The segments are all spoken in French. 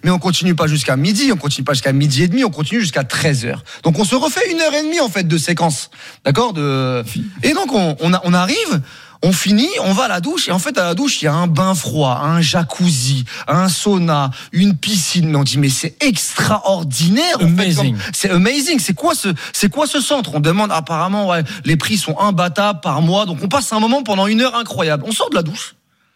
mais on continue pas jusqu'à midi, on continue pas jusqu'à midi et demi, on continue jusqu'à 13h. Donc on se refait 1h30 en fait de séquence, d'accord, et donc on arrive. On finit, on va à la douche, et en fait, à la douche, il y a un bain froid, un jacuzzi, un sauna, une piscine. Mais on dit, mais c'est extraordinaire. Amazing. En fait, c'est amazing. C'est quoi ce centre? On demande, apparemment, ouais, les prix sont imbattables par mois. Donc, on passe un moment pendant 1 heure incroyable. On sort de la douche,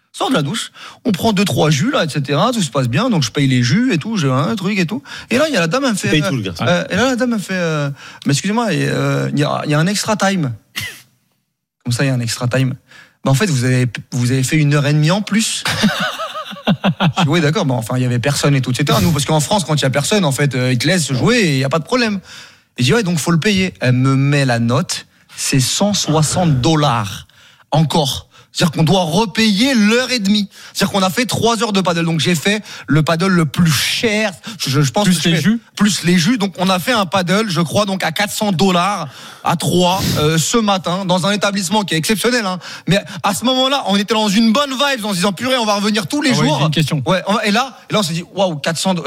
on prend 2-3 jus, là, etc. Tout se passe bien. Donc, je paye les jus et tout, j'ai un truc et tout. Et là, il y a la dame, elle me fait, paye tout, le gars. et là, la dame, elle me fait, mais excusez-moi, il y a un extra time. Comme ça, il y a un extra time. En fait, vous avez fait 1h30 en plus. Je dis, oui, d'accord. Bon, enfin, il y avait personne et tout, etc. Nous, parce qu'en France, quand il y a personne, en fait, ils te laissent jouer et il y a pas de problème. Et je dis, ouais, donc faut le payer. Elle me met la note, c'est $160 encore. C'est-à-dire qu'on doit repayer l'heure et demie. C'est-à-dire qu'on a fait 3 heures de paddle. Donc j'ai fait le paddle le plus cher. Je pense plus que les jus. Plus les jus. Donc on a fait un paddle, je crois, donc à $400 à 3 ce matin dans un établissement qui est exceptionnel. Hein. Mais à ce moment-là, on était dans une bonne vibe, en se disant purée, on va revenir tous les jours. J'ai une question. Ouais. Et là, on s'est dit waouh, $400.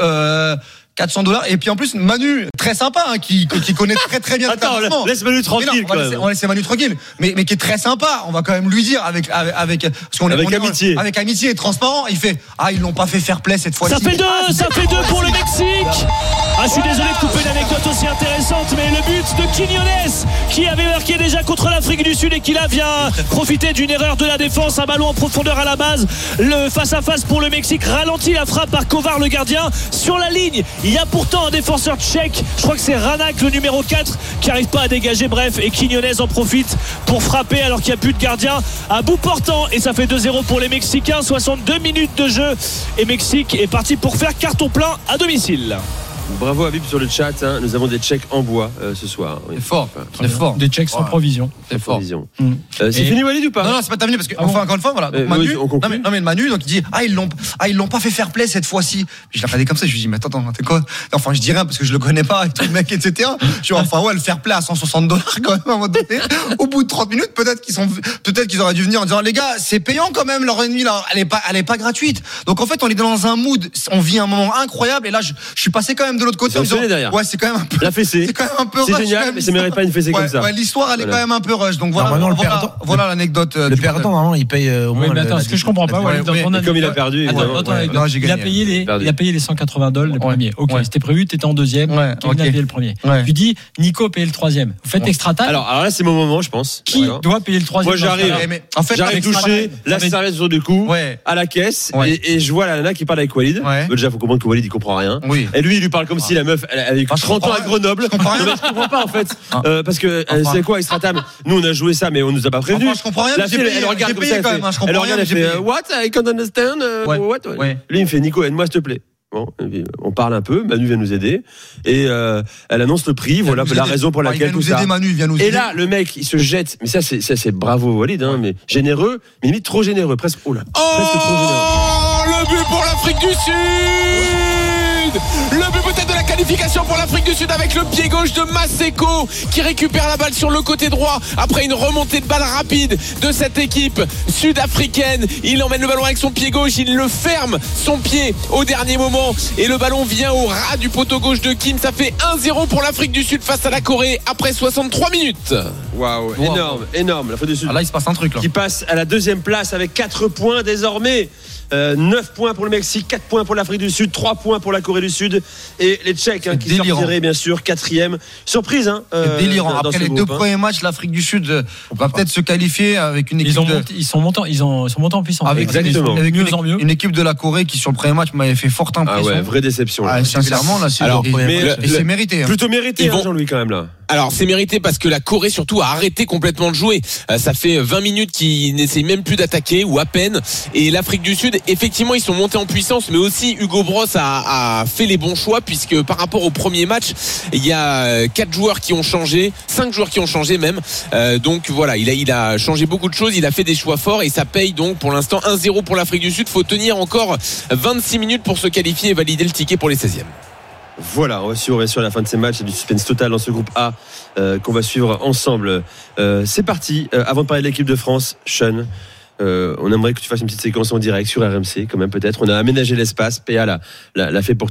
Et puis en plus Manu très sympa hein, qui connaît très bien Attends, laisse Manu tranquille. On va laisser Manu tranquille mais qui est très sympa, on va quand même lui dire avec parce qu'on avec amitié. Avec amitié et transparent, il fait ils l'ont pas fait fair play cette fois-ci. Ça fait deux pour le Mexique. Je suis désolé de couper une anecdote aussi intéressante, mais le but de Quiñones qui avait marqué déjà contre l'Afrique du Sud et qui là vient profiter d'une erreur de la défense, un ballon en profondeur à la base, le face-à-face pour le Mexique ralentit la frappe par Kovar le gardien sur la ligne. Il y a pourtant un défenseur tchèque, je crois que c'est Ranak le numéro 4 qui n'arrive pas à dégager, bref, et Quiñones en profite pour frapper alors qu'il n'y a plus de gardien à bout portant et ça fait 2-0 pour les Mexicains, 62 minutes de jeu et Mexique est parti pour faire carton plein à domicile. Bravo Habib sur le chat, hein. Nous avons des chèques en bois ce soir. C'est fort, c'est fort. Des chèques sans provision. C'est fort. C'est fini Walid ou pas? Non, c'est pas terminé parce que enfin encore une fois voilà. Donc, Manu, non mais Manu donc il dit ils l'ont pas fait fair play cette fois-ci. Je l'ai regardé comme ça, je lui dis mais attends t'es quoi? Enfin je dis rien parce que je le connais pas et tout le mec etc. Je dis enfin ouais le fair play à $160 quand même à un moment donné. Au bout de 30 minutes peut-être qu'ils auraient dû venir en disant les gars c'est payant quand même leur ennemi là, elle est pas gratuite. Donc en fait on est dans un mood, on vit un moment incroyable et là je suis passé quand même de l'autre côté en disant, ouais c'est quand même un peu la fessée. C'est quand même un peu c'est rush, génial mais ça mérite pas une fessée comme ça. Ouais, l'histoire elle est quand même un peu rush donc voilà. Voilà l'anecdote. Le perdant normalement il paye au moins. Oui, mais attends, ce que je comprends pas, comme il a perdu, il a payé les $180 le premier. Ok, c'était prévu, t'étais en deuxième, Kevin a payé le premier. Tu dis Nico payait le troisième. Vous faites extra time. Alors là c'est mon moment je pense. Qui doit payer le troisième? Moi j'arrive toucher la serviette sur du coup à la caisse et je vois la nana qui parle avec Walid. Déjà faut comprendre que Walid il comprend rien. Et lui il lui parle comme si la meuf elle avait 30 ans à Grenoble. Je comprends pas en fait parce que c'est quoi extra time? Nous on a joué ça mais on nous a pas prévenu. Je comprends rien. Elle regarde comme ça, elle regarde, elle fait what? I can't understand. What? Lui il me fait Nico aide-moi s'il te plaît. Bon, on parle un peu, Manu vient nous aider et elle annonce le prix, voilà la raison pour laquelle tout ça. Et là le mec il se jette, mais ça c'est bravo Walid hein, mais généreux, mais limite trop généreux, presque presque trop généreux. Le but pour l'Afrique du Sud. Le but peut-être de la qualification pour l'Afrique du Sud avec le pied gauche de Maseko qui récupère la balle sur le côté droit après une remontée de balle rapide de cette équipe sud-africaine. Il emmène le ballon avec son pied gauche, il le ferme son pied au dernier moment et le ballon vient au ras du poteau gauche de Kim. Ça fait 1-0 pour l'Afrique du Sud face à la Corée après 63 minutes. Waouh, énorme l'Afrique du Sud. Là il se passe un truc là. Qui passe à la deuxième place avec 4 points désormais. 9 points pour le Mexique, 4 points pour l'Afrique du Sud, 3 points pour la Corée du Sud et les Tchèques qui sortiraient bien sûr 4e. Surprise hein. Délirant. Après les deux premiers matchs, l'Afrique du Sud va peut-être se qualifier avec une équipe. Ils sont montés en puissance. Avec une équipe de la Corée qui sur le premier match m'avait fait forte impression. Ah ouais, vraie déception. Sincèrement là, c'est c'est mérité. Plutôt mérité Jean-Louis quand même là. Alors c'est mérité parce que la Corée surtout a arrêté complètement de jouer. Ça fait 20 minutes qu'ils n'essayent même plus d'attaquer ou à peine. Et l'Afrique du Sud, effectivement, ils sont montés en puissance, mais aussi Hugo Bross a fait les bons choix puisque par rapport au premier match, il y a 5 joueurs qui ont changé même. Donc voilà, il a changé beaucoup de choses, il a fait des choix forts et ça paye donc pour l'instant 1-0 pour l'Afrique du Sud. Faut tenir encore 26 minutes pour se qualifier et valider le ticket pour les 16e. Voilà, on va suivre sur la fin de ces matchs. Il y a du suspense total dans ce groupe A qu'on va suivre ensemble. C'est parti. Avant de parler de l'équipe de France, Sean, on aimerait que tu fasses une petite séquence en direct sur RMC, quand même peut-être. On a aménagé l'espace. PA l'a fait pour